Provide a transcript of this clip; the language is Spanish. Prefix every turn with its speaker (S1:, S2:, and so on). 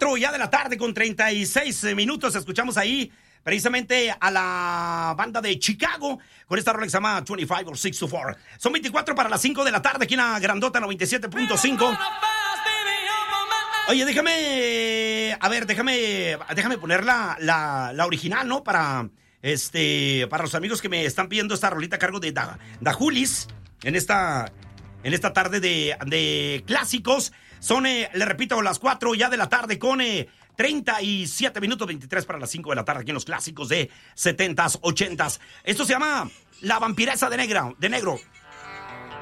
S1: 4 ya de la tarde con 36 minutos. Escuchamos ahí precisamente a la banda de Chicago con esta rola que se llama 25 or 6 to 4. Son 24 para las 5 de la tarde aquí en la Grandota 97.5. Oye, déjame poner la original, ¿no? Para los amigos que me están pidiendo esta rolita a cargo de Dajulis en esta tarde de clásicos. Son, le repito, las 4 ya de la tarde con 37 minutos, 23 para las 5 de la tarde aquí en los clásicos de 70s, 80s. Esto se llama La Vampiresa de Negro.